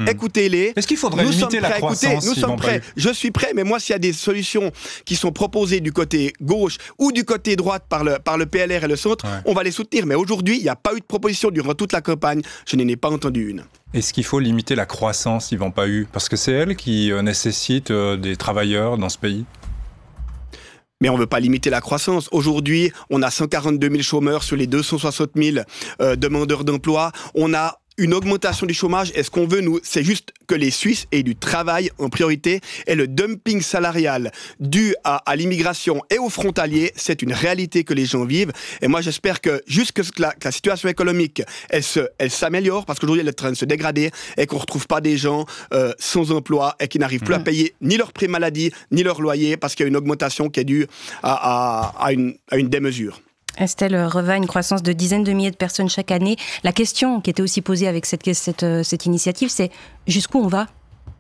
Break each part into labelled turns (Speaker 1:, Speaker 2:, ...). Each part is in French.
Speaker 1: Écoutez-les.
Speaker 2: Est-ce qu'il faudrait limiter la croissance?
Speaker 1: Nous sommes prêts. Je suis prêt, mais moi, s'il y a des solutions qui sont proposées du côté gauche ou du côté droite par le PLR et le centre, on va les soutenir. Mais aujourd'hui, il n'y a pas eu de proposition durant toute la campagne. Je n'en ai pas entendu une.
Speaker 2: Est-ce qu'il faut limiter la croissance, Yvan Pahu? Parce que c'est elle qui nécessite des travailleurs dans ce pays.
Speaker 1: Mais on ne veut pas limiter la croissance. Aujourd'hui, on a 142 000 chômeurs sur les 260 000 demandeurs d'emploi. On a une augmentation du chômage. Et ce qu'on veut, nous, c'est juste que les Suisses aient du travail en priorité. Et le dumping salarial dû à l'immigration et aux frontaliers, c'est une réalité que les gens vivent. Et moi, j'espère que jusque que la situation économique, elle s'améliore, parce qu'aujourd'hui, elle est en train de se dégrader, et qu'on ne retrouve pas des gens sans emploi et qui n'arrivent plus à payer ni leur prime maladie, ni leur loyer, parce qu'il y a une augmentation qui est due à une démesure.
Speaker 3: Estelle Reva, une croissance de dizaines de milliers de personnes chaque année. La question qui était aussi posée avec cette initiative, c'est jusqu'où on va ?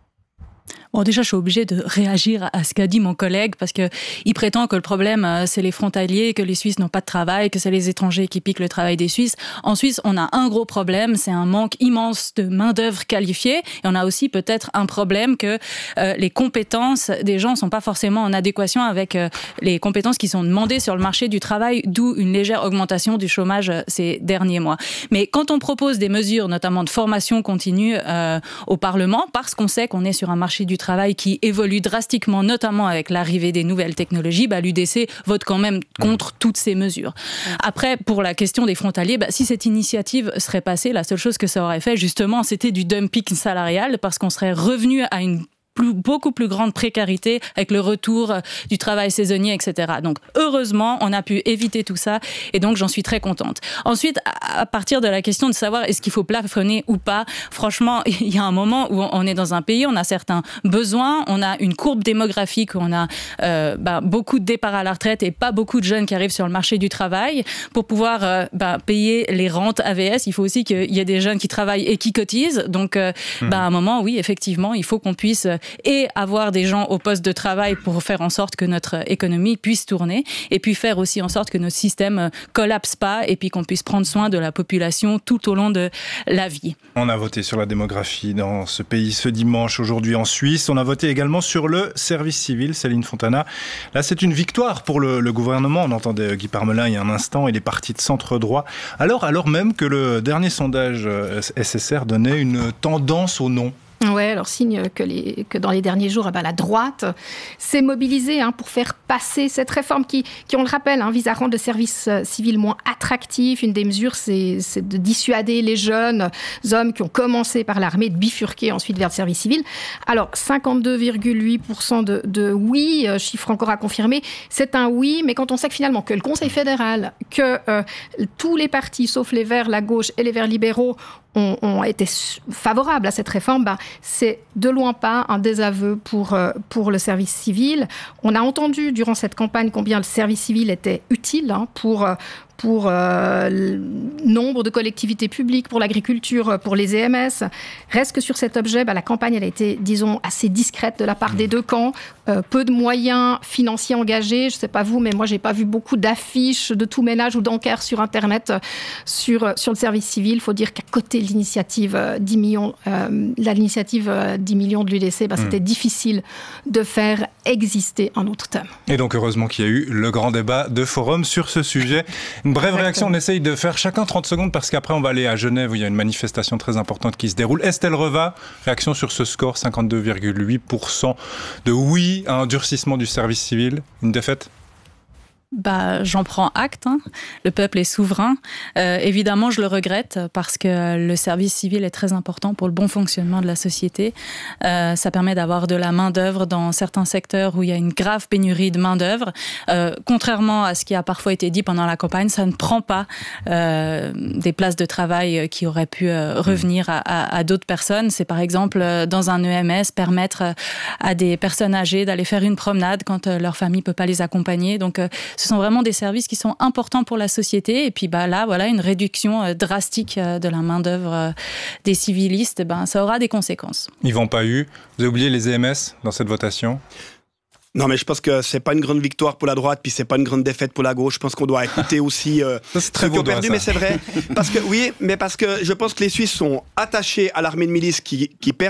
Speaker 4: Bon, déjà, je suis obligée de réagir à ce qu'a dit mon collègue, parce que il prétend que le problème, c'est les frontaliers, que les Suisses n'ont pas de travail, que c'est les étrangers qui piquent le travail des Suisses. En Suisse, on a un gros problème, c'est un manque immense de main-d'œuvre qualifiée. Et on a aussi peut-être un problème que les compétences des gens sont pas forcément en adéquation avec les compétences qui sont demandées sur le marché du travail, d'où une légère augmentation du chômage ces derniers mois. Mais quand on propose des mesures, notamment de formation continue au Parlement, parce qu'on sait qu'on est sur un marché du travail qui évolue drastiquement, notamment avec l'arrivée des nouvelles technologies, l'UDC vote quand même contre toutes ces mesures. Après, pour la question des frontaliers, si cette initiative serait passée, la seule chose que ça aurait fait, justement, c'était du dumping salarial, parce qu'on serait revenu à une beaucoup plus grande précarité avec le retour du travail saisonnier, etc. Donc, heureusement, on a pu éviter tout ça et donc j'en suis très contente. Ensuite, à partir de la question de savoir est-ce qu'il faut plafonner ou pas, franchement, il y a un moment où on est dans un pays, on a certains besoins, on a une courbe démographique où on a beaucoup de départs à la retraite et pas beaucoup de jeunes qui arrivent sur le marché du travail. Pour pouvoir payer les rentes AVS, il faut aussi qu'il y ait des jeunes qui travaillent et qui cotisent. Donc, à un moment, oui, effectivement, il faut qu'on puisse et avoir des gens au poste de travail pour faire en sorte que notre économie puisse tourner, et puis faire aussi en sorte que nos systèmes collapsent pas, et puis qu'on puisse prendre soin de la population tout au long de la vie.
Speaker 2: On a voté sur la démographie dans ce pays ce dimanche, aujourd'hui en Suisse. On a voté également sur le service civil, Céline Fontana. Là, c'est une victoire pour le gouvernement. On entendait Guy Parmelin il y a un instant, il est parti de centre droit. Alors même que le dernier sondage SSR donnait une tendance au non.
Speaker 5: Ouais, alors signe que dans les derniers jours, la droite s'est mobilisée pour faire passer cette réforme qui on le rappelle, vise à rendre le service civil moins attractif. Une des mesures, c'est de dissuader les jeunes hommes qui ont commencé par l'armée de bifurquer ensuite vers le service civil. Alors, 52,8% de oui, chiffre encore à confirmer, c'est un oui, mais quand on sait que finalement que le Conseil fédéral, que tous les partis, sauf les Verts, la gauche et les Verts libéraux, ont été favorables à cette réforme, c'est de loin pas un désaveu pour le service civil. On a entendu durant cette campagne combien le service civil était utile pour nombre de collectivités publiques, pour l'agriculture, pour les EMS. Reste que sur cet objet, la campagne elle a été, disons, assez discrète de la part des deux camps. Peu de moyens financiers engagés. Je ne sais pas vous, mais moi, je n'ai pas vu beaucoup d'affiches de tout ménage ou d'encarts sur Internet sur le service civil. Il faut dire qu'à côté de l'initiative 10 millions, de l'UDC, c'était difficile de faire exister un autre thème.
Speaker 2: Et donc, heureusement qu'il y a eu le grand débat de forum sur ce sujet. Une brève réaction, on essaye de faire chacun 30 secondes parce qu'après on va aller à Genève où il y a une manifestation très importante qui se déroule. Estelle Reva, réaction sur ce score, 52,8% de oui à un durcissement du service civil, une défaite ?
Speaker 4: J'en prends acte. Le peuple est souverain. Évidemment, je le regrette parce que le service civil est très important pour le bon fonctionnement de la société. Ça permet d'avoir de la main-d'œuvre dans certains secteurs où il y a une grave pénurie de main-d'œuvre. Contrairement à ce qui a parfois été dit pendant la campagne, ça ne prend pas des places de travail qui auraient pu revenir à d'autres personnes. C'est par exemple, dans un EMS, permettre à des personnes âgées d'aller faire une promenade quand leur famille ne peut pas les accompagner. Donc, ce sont vraiment des services qui sont importants pour la société. Et puis une réduction drastique de la main-d'œuvre des civilistes, ça aura des conséquences.
Speaker 2: Yvan Pahu, vous avez oublié les EMS dans cette votation ?
Speaker 1: Non, mais je pense que c'est pas une grande victoire pour la droite, puis c'est pas une grande défaite pour la gauche. Je pense qu'on doit écouter aussi
Speaker 2: c'est très
Speaker 1: ceux qui ont perdu, mais c'est vrai. Parce que je pense que les Suisses sont attachés à l'armée de milice qui perd.